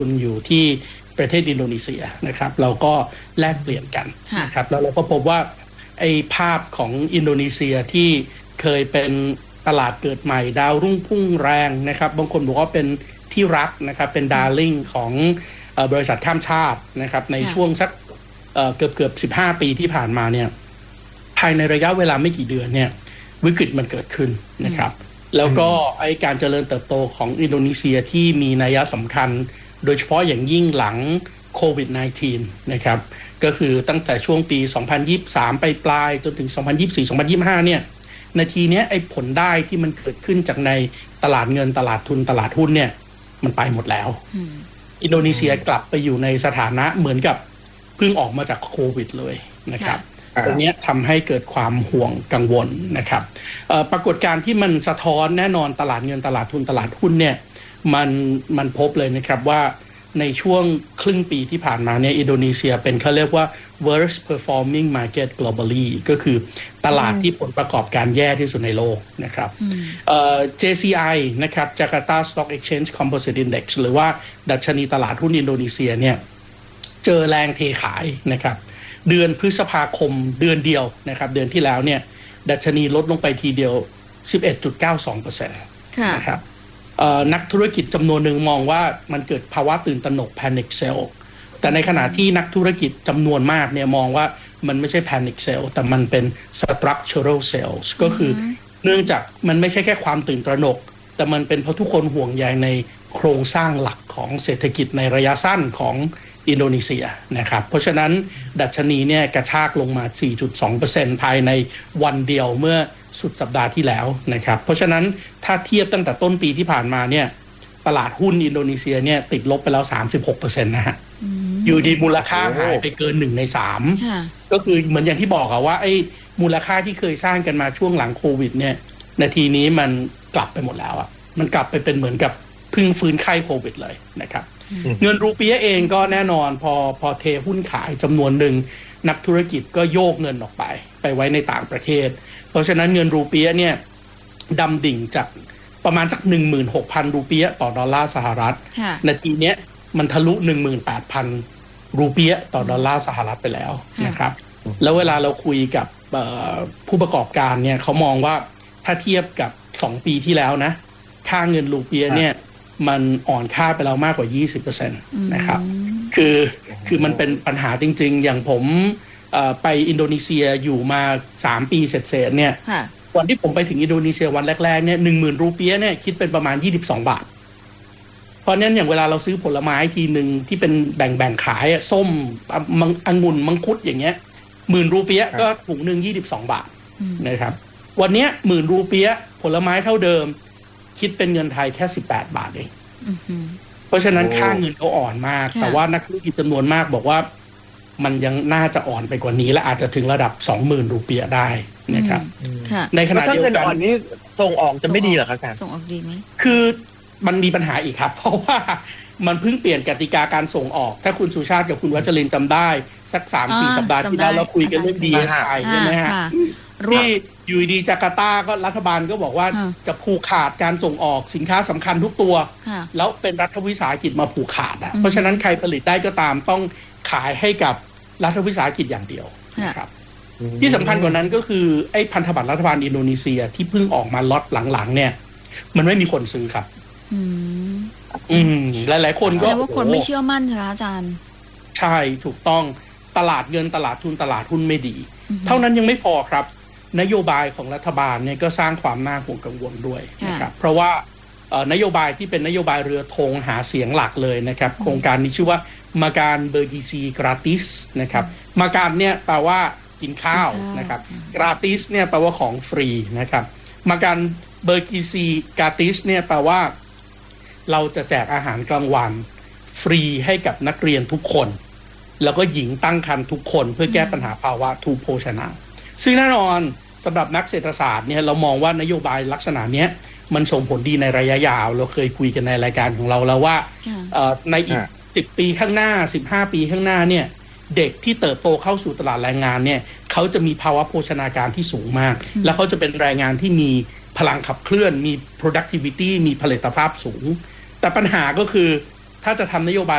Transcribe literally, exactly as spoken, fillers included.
ทุนอยู่ที่ประเทศอินโดนีเซียนะครับเราก็แลกเปลี่ยนกันนะครับแล้วเราก็พบว่าไอ้ภาพของอินโดนีเซียที่เคยเป็นตลาดเกิดใหม่ดาวรุ่งพุ่งแรงนะครับบางคนบอกว่าเป็นที่รักนะครับเป็นดาร์ลิงของบริษัทข้ามชาตินะครับในช่วงสักเกือบเกือบสิบห้าปีที่ผ่านมาเนี่ยภายในระยะเวลาไม่กี่เดือนเนี่ยวิกฤตมันเกิดขึ้นนะครับแล้วก็ไอ้การเจริญเติบโตของอินโดนีเซียที่มีนัยสำคัญโดยเฉพาะอย่างยิ่งหลังโควิด สิบเก้า นะครับก็คือตั้งแต่ช่วงปีสองพันยี่สิบสามไปปลายจนถึงสองพันยี่สิบสี่ สองพันยี่สิบห้าเนี่ยนาทีนี้ไอ้ผลได้ที่มันเกิดขึ้นจากในตลาดเงินตลาดทุนตลาดหุ้นเนี่ยมันไปหมดแล้วอินโดนีเซียกลับไปอยู่ในสถานะเหมือนกับเพิ่งออกมาจากโควิดเลยนะครับตรงนี้ทำให้เกิดความห่วงกังวลนะครับปรากฏการณ์ที่มันสะท้อนแน่นอนตลาดเงินตลาดทุนตลาดหุ้นเนี่ยมันมันพบเลยนะครับว่าในช่วงครึ่งปีที่ผ่านมาเนี่ยอินโดนีเซียเป็นเขาเรียกว่า worst performing market globally ก็คือตลาดที่ผลประกอบการแย่ที่สุดในโลกนะครับ เจ ซี ไอ นะครับ Jakarta Stock Exchange Composite Index หรือว่าดัชนีตลาดหุ้นอินโดนีเซียเนี่ยเจอแรงเทขายนะครับเดือนพฤษภาคมเดือนเดียวนะครับเดือนที่แล้วเนี่ยดัชนีลดลงไปทีเดียว สิบเอ็ดจุดเก้าสองเปอร์เซ็นต์ นะครับนักธุรกิจจำนวนหนึ่งมองว่ามันเกิดภาวะตื่นตระหนก panic sell แต่ในขณะที่นักธุรกิจจำนวนมากเนี่ยมองว่ามันไม่ใช่ panic sell แต่มันเป็น structural sales ก็คือเนื่องจากมันไม่ใช่แค่ความตื่นตระหนกแต่มันเป็นเพราะทุกคนห่วงใยในโครงสร้างหลักของเศรษฐกิจในระยะสั้นของอินโดนีเซียนะครับเพราะฉะนั้นดัชนีเนี่ยกระชากลงมา สี่จุดสองเปอร์เซ็นต์ ภายในวันเดียวเมื่อสุดสัปดาห์ที่แล้วนะครับเพราะฉะนั้นถ้าเทียบตั้งแต่ต้นปีที่ผ่านมาเนี่ยตลาดหุ้นอินโดนีเซียเนี่ยติดลบไปแล้ว สามสิบหกเปอร์เซ็นต์ นะฮะอยู่ดีมูลค่าหายไปเกินหนึ่งในสามก็คือเหมือนอย่างที่บอกอะว่าไอ้มูลค่าที่เคยสร้างกันมาช่วงหลังโควิดเนี่ยนาทีนี้มันกลับไปหมดแล้วอะมันกลับไปเป็นเหมือนกับเพิ่งฟื้นไข้โควิดเลยนะครับเงินรูเปียเองก็แน่นอนพอพอเทหุ้นขายจำนวนหนึ่งนักธุรกิจก็โยกเงินออกไปไปไว้ในต่างประเทศเพราะฉะนั้นเงินรูเปียเนี่ยดำดิ่งจากประมาณสัก หนึ่งหมื่นหกพัน รูเปียต่อดอลลาร์สหรัฐนาทีนี้มันทะลุ หนึ่งหมื่นแปดพัน รูเปียต่อดอลลาร์สหรัฐไปแล้วนะครับแล้วเวลาเราคุยกับผู้ประกอบการเนี่ยเขามองว่าถ้าเทียบกับสองปีที่แล้วนะค่าเงินรูเปียเนี่ยมันอ่อนค่าไปแล้วมากกว่า ยี่สิบเปอร์เซ็นต์ นะครับคือคือมันเป็นปัญหาจริงๆอย่างผมไปอินโดนีเซียอยู่มาสามปีเสร็จๆเนี่ยวันที่ผมไปถึงอินโดนีเซียวันแรกๆเนี่ย หนึ่งหมื่น รูเปียเนี่ยคิดเป็นประมาณยี่สิบสองบาทเพราะนั้นอย่างเวลาเราซื้อผลไม้ทีนึงที่เป็นแบ่งๆขายส้มมังองุ่นมังคุดอย่างเงี้ยหมื่นรูเปียก็ถุงนึงยี่สิบสองบาทนะครับวันเนี้ยหมื่นรูเปียผลไม้เท่าเดิมคิดเป็นเงินไทยแค่สิบแปดบาทเองเพราะฉะนั้นค่าเงินเขาอ่อนมากแต่ว่านักธุรกิจจำนวนมากบอกว่ามันยังน่าจะอ่อนไปกว่านี้และอาจจะถึงระดับ สองหมื่น รูเปียได้นะครับในขณะเดียวกันอ่อนนี้ส่งออกจะไม่ดีเหรอครับอาจารย์ส่งออกดีไหมคือมันมีปัญหาอีกครับเพราะว่ามันเพิ่งเปลี่ยนกติกาการส่งออกถ้าคุณสุชาติกับคุณวัชรินทร์จำได้สัก สามสี่ สัปดาห์ที่แล้วเราคุยกันเรื่อง ดี เอส ไอ ใช่ไหมฮะที่อยู่ดีจาการ์ตาก็รัฐบาลก็บอกว่าจะผูกขาดการส่งออกสินค้าสำคัญทุกตัวแล้วเป็นรัฐวิสาหกิจมาผูกขาดอ่ะเพราะฉะนั้นใครผลิตได้ก็ตามต้องขายให้กับรัฐวิสาหกิจอย่างเดียวนะครับที่สำคัญกว่านั้นก็คือไอ้พันธบัตรรัฐบาลอินโดนีเซียที่เพิ่งออกมาล็อตหลังๆเนี่ยมันไม่มีคนซื้อครับอืมหลายๆคนก็แสดงว่าคนไม่เชื่อมั่นใช่ไหมอาจารย์ใช่ถูกต้องตลาดเงินตลาดทุนตลาดหุ้นไม่ดีเท่านั้นยังไม่พอครับนโยบายของรัฐบาลเนี่ยก็สร้างความน่าห่วงกังวลด้วยนะครับเพราะว่านโยบายที่เป็นนโยบายเรือธงหาเสียงหลักเลยนะครับโครงการนี้ชื่อว่ามาการเบอร์กีซีกราติสนะครับมาการเนี่ยแปลว่ากินข้าวนะครับกราติสเนี่ยแปลว่าของฟรีนะครับมาการเบอร์กีซีกราติสเนี่ยแปลว่าเราจะแจกอาหารกลางวันฟรีให้กับนักเรียนทุกคนแล้วก็หญิงตั้งครรภ์ทุกคนเพื่อแก้ปัญหาภาวะทุพโภชนาซึ่งแน่นอนสำหรับนักเศรษฐศาสตร์เนี่ยเรามองว่านโยบายลักษณะนี้มันส่งผลดีในระยะยาวเราเคยคุยกันในรายการของเราแล้วว่าในอีกสิบปีข้างหน้าสิบห้าปีข้างหน้าเนี่ยเด็กที่เติบโตเข้าสู่ตลาดแรงงานเนี่ยเขาจะมีภาวะโภชนาการที่สูงมากแล้วเขาจะเป็นแรงงานที่มีพลังขับเคลื่อนมี productivity มีผลิตภาพสูงแต่ปัญหาก็คือถ้าจะทำนโยบาย